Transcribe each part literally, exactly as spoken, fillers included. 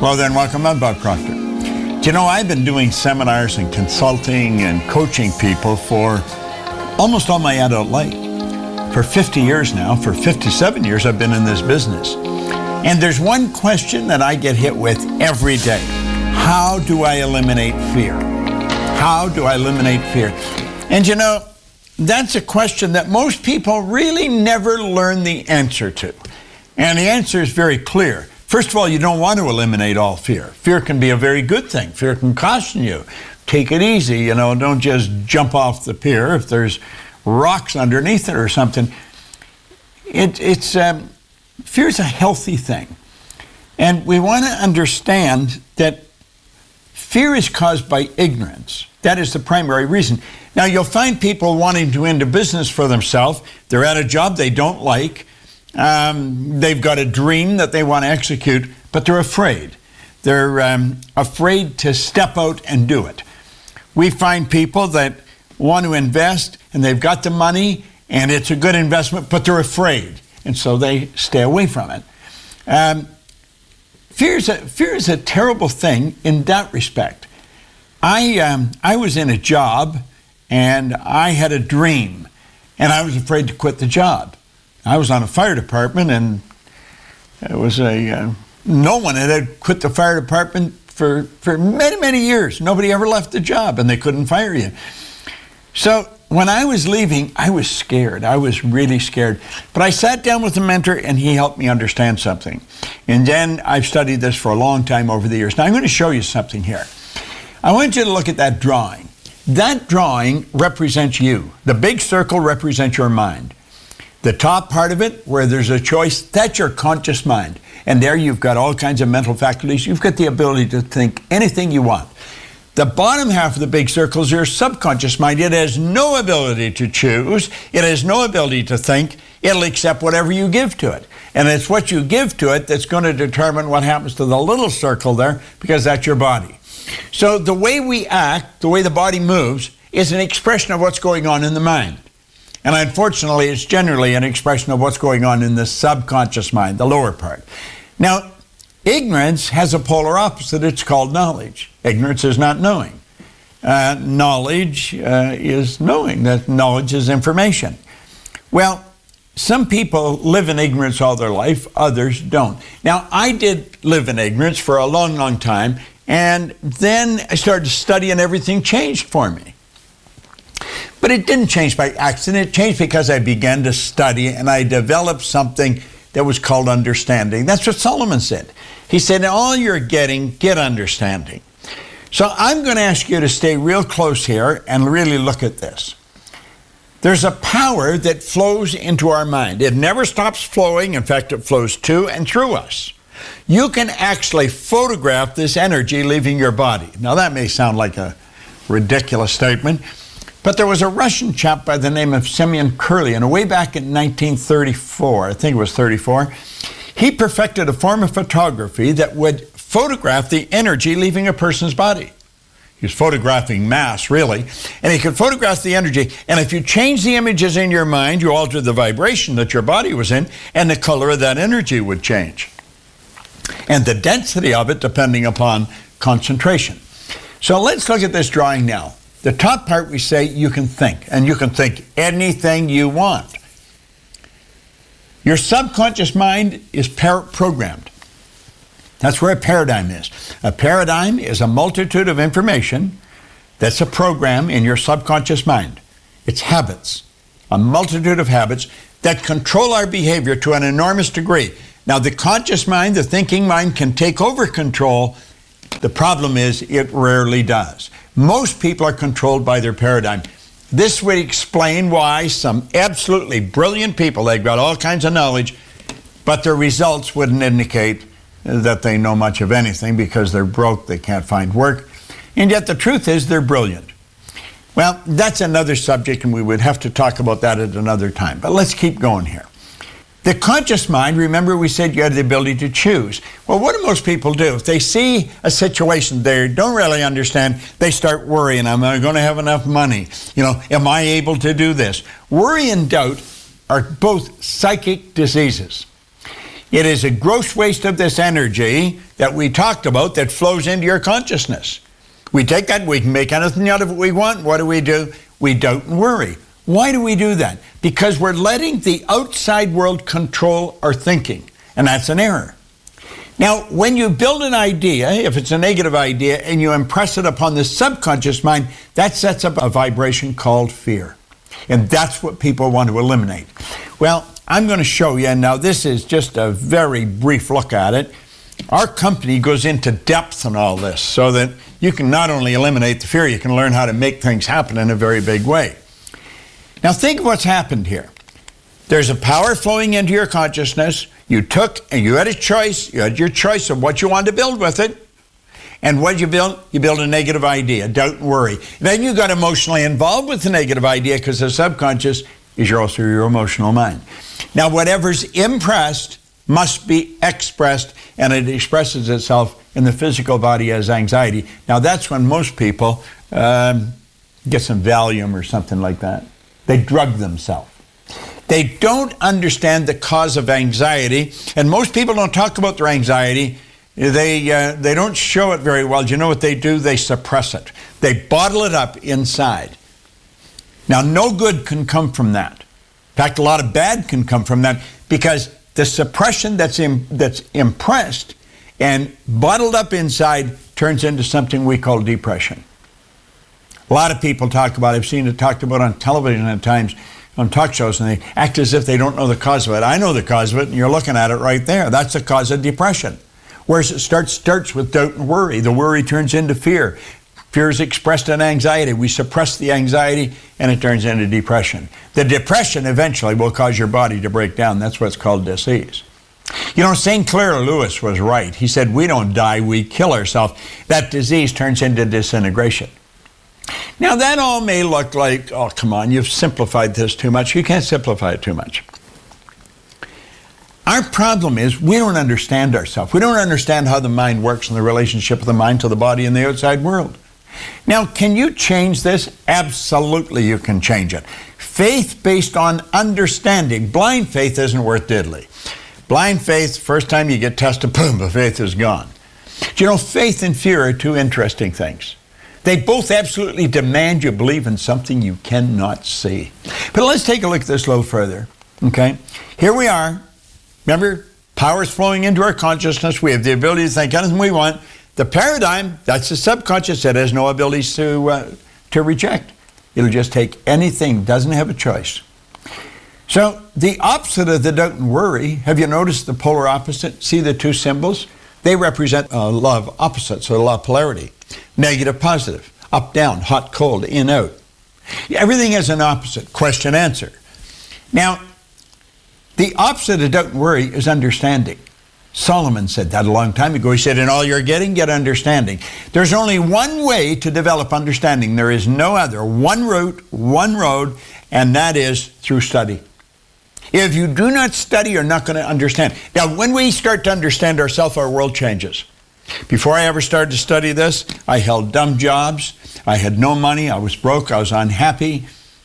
Well then, welcome. I'm Bob Proctor. Do you know, I've been doing seminars and consulting and coaching people for almost all my adult life. For fifty years now, for fifty-seven years, I've been in this business. And there's one question that I get hit with every day. How do I eliminate fear? How do I eliminate fear? And you know, that's a question that most people really never learn the answer to. And the answer is very clear. First of all, you don't want to eliminate all fear. Fear can be a very good thing. Fear can caution you. Take it easy, you know, don't just jump off the pier if there's rocks underneath it or something. It, it's, um, fear's a healthy thing. And we want to understand that fear is caused by ignorance. That is the primary reason. Now, you'll find people wanting to go into business for themselves. They're at a job they don't like. Um, they've got a dream that they want to execute, but they're afraid. They're um, afraid to step out and do it. We find people that want to invest and they've got the money and it's a good investment, but they're afraid. And so they stay away from it. Um, fear is a, fear is a terrible thing in that respect. I, um, I was in a job and I had a dream and I was afraid to quit the job. I was on a fire department, and it was a uh, no one had quit the fire department for, for many, many years. Nobody ever left the job, and they couldn't fire you. So when I was leaving, I was scared. I was really scared. But I sat down with a mentor, and he helped me understand something. And then I've studied this for a long time over the years. Now I'm going to show you something here. I want you to look at that drawing. That drawing represents you. The big circle represents your mind. The top part of it, where there's a choice, that's your conscious mind. And there you've got all kinds of mental faculties. You've got the ability to think anything you want. The bottom half of the big circle is your subconscious mind. It has no ability to choose. It has no ability to think. It'll accept whatever you give to it. And it's what you give to it that's going to determine what happens to the little circle there, because that's your body. So the way we act, the way the body moves, is an expression of what's going on in the mind. And unfortunately, it's generally an expression of what's going on in the subconscious mind, the lower part. Now, ignorance has a polar opposite. It's called knowledge. Ignorance is not knowing. Uh, knowledge uh, is knowing. That knowledge is information. Well, some people live in ignorance all their life. Others don't. Now, I did live in ignorance for a long, long time. And then I started studying, and everything changed for me. But it didn't change by accident. It changed because I began to study and I developed something that was called understanding. That's what Solomon said. He said, all you're getting, get understanding. So I'm going to ask you to stay real close here and really look at this. There's a power that flows into our mind. It never stops flowing. In fact, it flows to and through us. You can actually photograph this energy leaving your body. Now that may sound like a ridiculous statement, but there was a Russian chap by the name of Semyon Kurlin, way back in nineteen thirty-four, I think it was thirty-four, he perfected a form of photography that would photograph the energy leaving a person's body. He was photographing mass, really, and he could photograph the energy, and if you change the images in your mind, you alter the vibration that your body was in, and the color of that energy would change. And the density of it depending upon concentration. So let's look at this drawing now. The top part, we say you can think, and you can think anything you want. Your subconscious mind is par- programmed. That's where a paradigm is. A paradigm is a multitude of information that's a program in your subconscious mind. It's habits, a multitude of habits that control our behavior to an enormous degree. Now, the conscious mind, the thinking mind, can take over control. The problem is it rarely does. Most people are controlled by their paradigm. This would explain why some absolutely brilliant people, they've got all kinds of knowledge, but their results wouldn't indicate that they know much of anything because they're broke, they can't find work, and yet the truth is they're brilliant. Well, that's another subject, and we would have to talk about that at another time, but let's keep going here. The conscious mind, remember we said you had the ability to choose. Well, what do most people do? If they see a situation they don't really understand, they start worrying. Am I going to have enough money? You know, am I able to do this? Worry and doubt are both psychic diseases. It is a gross waste of this energy that we talked about that flows into your consciousness. We take that, we can make anything out of it we want. What do we do? We doubt and worry. Why do we do that? Because we're letting the outside world control our thinking, and that's an error. Now, when you build an idea, if it's a negative idea, and you impress it upon the subconscious mind, that sets up a vibration called fear. And that's what people want to eliminate. Well, I'm going to show you, and now this is just a very brief look at it. Our company goes into depth on all this so that you can not only eliminate the fear, you can learn how to make things happen in a very big way. Now think of what's happened here. There's a power flowing into your consciousness. You took and you had a choice. You had your choice of what you wanted to build with it. And what did you build? You build a negative idea, doubt and worry. Then you got emotionally involved with the negative idea because the subconscious is your, also your emotional mind. Now whatever's impressed must be expressed, and it expresses itself in the physical body as anxiety. Now that's when most people um, get some Valium or something like that. They drug themselves. They don't understand the cause of anxiety, and most people don't talk about their anxiety. They, uh, they don't show it very well. Do you know what they do? They suppress it. They bottle it up inside. Now, no good can come from that. In fact, a lot of bad can come from that, because the suppression that's, im- that's impressed and bottled up inside turns into something we call depression. A lot of people talk about, I've seen it talked about on television at times, on talk shows, and they act as if they don't know the cause of it. I know the cause of it, and you're looking at it right there. That's the cause of depression. Whereas it starts, starts with doubt and worry. The worry turns into fear. Fear is expressed in anxiety. We suppress the anxiety, and it turns into depression. The depression eventually will cause your body to break down. That's what's called disease. You know, Saint Clair Lewis was right. He said, we don't die, we kill ourselves. That disease turns into disintegration. Now, that all may look like, oh, come on, you've simplified this too much. You can't simplify it too much. Our problem is we don't understand ourselves. We don't understand how the mind works and the relationship of the mind to the body and the outside world. Now, can you change this? Absolutely, you can change it. Faith based on understanding. Blind faith isn't worth diddly. Blind faith, first time you get tested, boom, the faith is gone. Do you know, faith and fear are two interesting things. They both absolutely demand you believe in something you cannot see. But let's take a look at this a little further, okay? Here we are. Remember, power is flowing into our consciousness. We have the ability to think anything we want. The paradigm, that's the subconscious. It has no abilities to, uh, to reject. It'll just take anything, doesn't have a choice. So the opposite of the doubt and worry, have you noticed the polar opposite? See the two symbols? They represent a law of opposites, or a law of polarity. Negative, positive, up, down, hot, cold, in, out. Everything has an opposite, question, answer. Now, the opposite of doubt and worry is understanding. Solomon said that a long time ago. He said, in all you're getting, get understanding. There's only one way to develop understanding. There is no other. One route, one road, and that is through study. If you do not study, you're not going to understand. Now, when we start to understand ourselves, our world changes. Before I ever started to study this, I held dumb jobs. I had no money. I was broke. I was unhappy.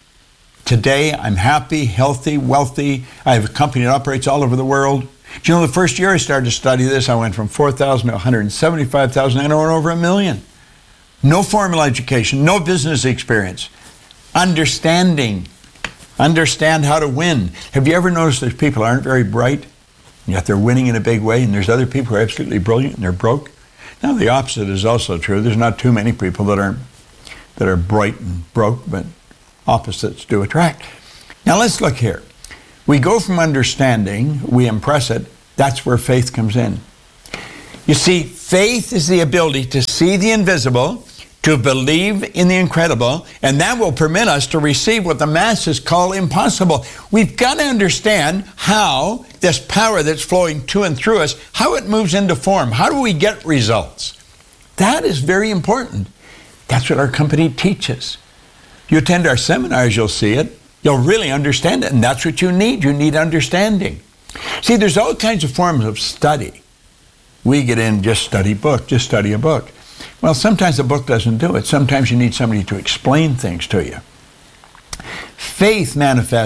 Today, I'm happy, healthy, wealthy. I have a company that operates all over the world. Do you know, the first year I started to study this, I went from four thousand to one hundred seventy-five thousand, and I went over a million. No formal education, no business experience. Understanding. Understand how to win. Have you ever noticed there's people who aren't very bright, and yet they're winning in a big way, and there's other people who are absolutely brilliant and they're broke? Now, the opposite is also true. There's not too many people that are, that are bright and broke, but opposites do attract. Now, let's look here. We go from understanding, we impress it, that's where faith comes in. You see, faith is the ability to see the invisible, to believe in the incredible, and that will permit us to receive what the masses call impossible. We've got to understand how this power that's flowing to and through us, how it moves into form. How do we get results? That is very important. That's what our company teaches. You attend our seminars, you'll see it. You'll really understand it, and that's what you need. You need understanding. See, there's all kinds of forms of study. We get in, just study book, just study a book. Well, sometimes the book doesn't do it. Sometimes you need somebody to explain things to you. Faith manifests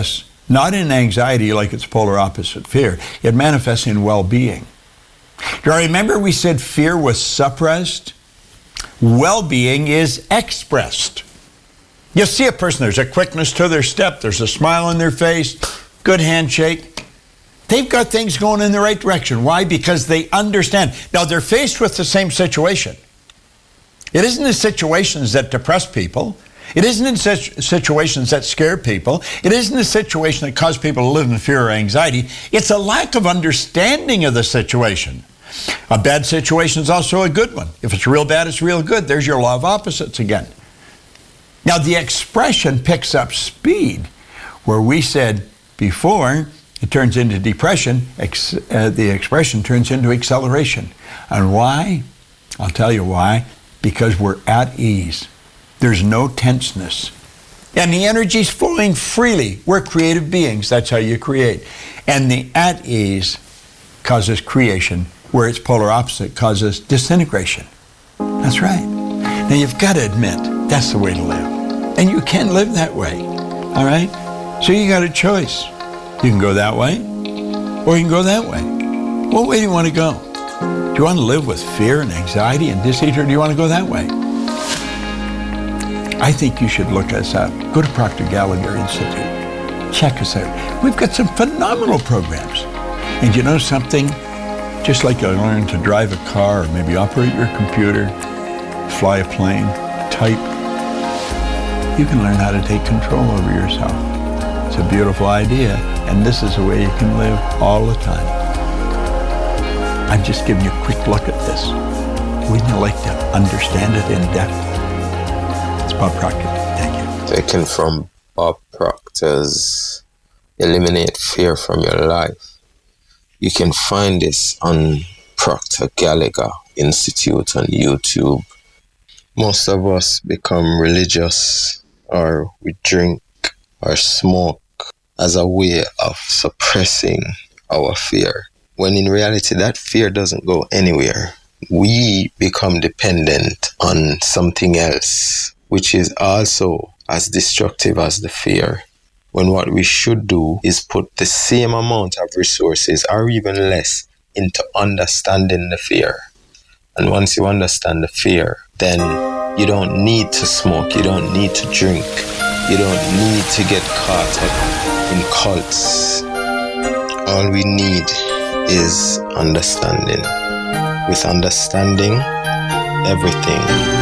not in anxiety like its polar opposite, fear. It manifests in well-being. Do you remember we said fear was suppressed? Well-being is expressed. You see a person, there's a quickness to their step, there's a smile on their face, good handshake. They've got things going in the right direction. Why? Because they understand. Now, they're faced with the same situation. It isn't the situations that depress people. It isn't in such situations that scare people. It isn't a situation that cause people to live in fear or anxiety. It's a lack of understanding of the situation. A bad situation is also a good one. If it's real bad, it's real good. There's your law of opposites again. Now, the expression picks up speed. Where we said before, it turns into depression, ex- uh, the expression turns into acceleration. And why? I'll tell you why. Because we're at ease. There's no tenseness. And the energy's flowing freely. We're creative beings. That's how you create. And the at ease causes creation, where its polar opposite causes disintegration. That's right. Now, you've got to admit, that's the way to live. And you can live that way. All right? So you got a choice. You can go that way, or you can go that way. What way do you want to go? Do you want to live with fear and anxiety and disease, or do you want to go that way? I think you should look us up. Go to Proctor Gallagher Institute. Check us out. We've got some phenomenal programs. And you know something? Just like you learn to drive a car, or maybe operate your computer, fly a plane, type, you can learn how to take control over yourself. It's a beautiful idea, and this is the way you can live all the time. I'm just giving you a quick look at this. Wouldn't you like to understand it in depth? It's Bob Proctor. Thank you. Taken from Bob Proctor's Eliminate Fear from Your Life. You can find this on Proctor Gallagher Institute on YouTube. Most of us become religious, or we drink or smoke as a way of suppressing our fear. When in reality, that fear doesn't go anywhere. We become dependent on something else, which is also as destructive as the fear. When what we should do is put the same amount of resources, or even less, into understanding the fear. And once you understand the fear, then you don't need to smoke, you don't need to drink, you don't need to get caught up in cults. All we need is understanding. With understanding, everything